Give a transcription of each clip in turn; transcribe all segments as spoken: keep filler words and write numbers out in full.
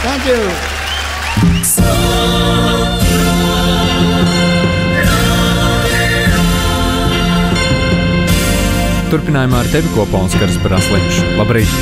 Thank you! Turpinājumā ar tevi kopā Oskars Brasliņš. Labrīt!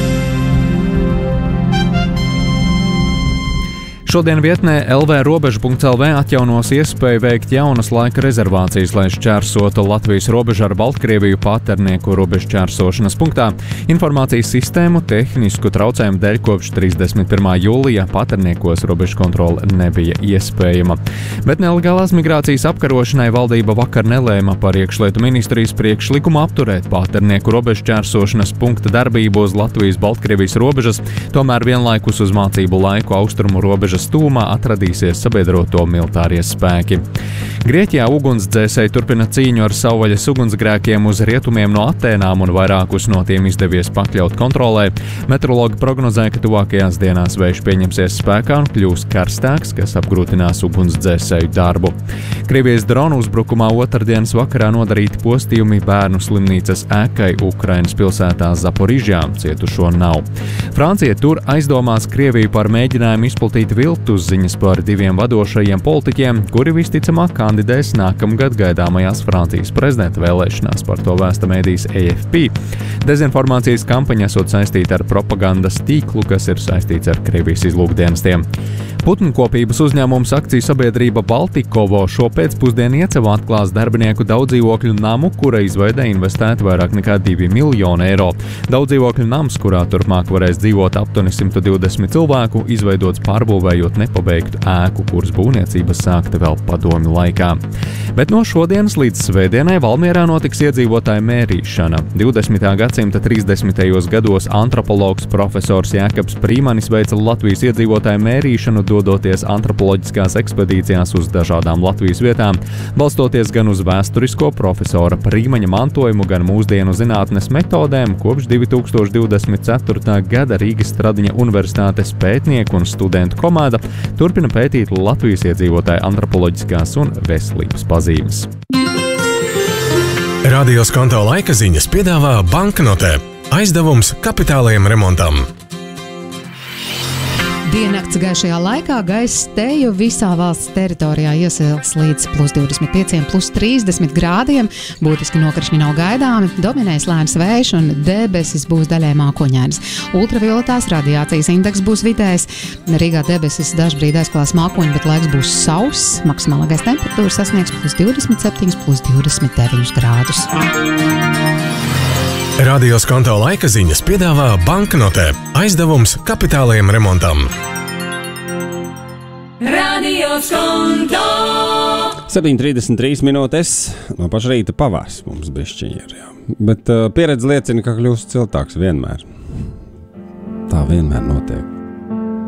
Šodien vietnē el vē robeža punkts el vē atjaunos iespēju veikt jaunas laika rezervācijas, lai šķērsotu Latvijas robežu ar Baltkrieviju Paternieku robežu šķērsošanas punktā. Informācijas sistēmu tehnisku traucējumu dēļ kopš trīsdesmit pirmā jūlija Paterniekos robežu kontrole nebija iespējama. Bet nelegālās migrācijas apkarošanai valdība vakar nelēma par iekšlietu ministrijas priekšlikumu apturēt Paternieku robežu šķērsošanas punkta darbību uz Latvijas-Baltkrievijas robežas, tomēr vienlaikus uz mācību laiku austrumu robežas tūmā atradīsies sabiedroto militārie spēki. Grieķijā ugunsdzēsēji turpina cīņu ar savvaļas ugunsgrēkiem uz rietumiem no Atēnām un vairākus no tiem izdevies pakļaut kontrolē. Meteorologi prognozē, ka tuvākajās dienās vējš pieņemsies spēkā un kļūs karstāks, kas apgrūtinās ugunsdzēsēju darbu. Krievijas dronu uzbrukumā otrdienas vakarā nodarīti postījumi bērnu slimnīcas ēkai Ukrainas pilsētā Zaporižjā, cietušo nav. Francija tur aizdomās Krieviju par mēģinājumu izplatīt viltus ziņas par diviem vadošajiem politiķiem, kuri visticamāk kandidēs nākamgad gaidāmajās Francijas prezidenta vēlēšanās, par to vēsta mēdījis A F P. Dezinformācijas kampaņa esot saistīta ar propagandas tīklu, kas ir saistīts ar Krievijas izlūkdienestiem. Putnkopības uzņēmums akciju sabiedrība Baltikovo šo pēcpusdienu iecevā atklās darbinieku daudzdzīvokļu namu, kura izveidē investēta vairāk nekā divi miljoni eiro. Daudzdzīvokļu nams, kurā turpmāk varēs dzīvot aptuveni simt divdesmit cilvēku, izveidots pārbūvējot nepabeigtu ēku, kuras būvniecība sākta vēl padomju laikā. Bet no šodienas līdz svētdienai Valmierā notiks iedzīvotāju mērīšana. divdesmitā gadsimta trīsdesmitajos gados antropologs profesors Jēkabs Prīmanis veica Latvijas iedzīvotāju mērīšanu, dodoties antropoloģiskās ekspedīcijās uz dažādām Latvijas vietām, balstoties gan uz vēsturisko profesora Prīmaņa mantojumu, gan mūsdienu zinātnes metodēm. Kopš divi tūkstoši divdesmit ceturtā gada Rīgas Stradiņa universitātes pētnieku un studentu komanda turpina pētīt Latvijas iedzīvotāju antropoloģiskās un veselības pazīmes. Radio Skonto laika ziņas piedāvā banknotē. Aizdevums kapitālajam remontam. Diennakts gaišajā laikā gaisa teju visā valsts teritorijā iesils līdz plus divdesmit pieciem, plus trīsdesmit grādiem. Būtiski nokrišņi nav gaidāmi, dominēs lēns vējš un debesis būs daļai mākoņainas. Ultravioletās radiācijas indeks būs vidējs. Rīgā debesis dažbrīd aizklās mākoņi, bet laiks būs sauss. Maksimālākais temperatūra sasniegs plus divdesmit septiņus, plus divdesmit deviņus grādus. Radio Skonto laika ziņas piedāvā banknotē. Aizdevums kapitālajam remontam. Radio Skonto! septiņi trīsdesmit trīs minūtes no paša rīta pavārs mums bišķiņi ir, jā. Bet uh, pieredze liecina, ka kļūst ciltāks vienmēr. Tā vienmēr notiek.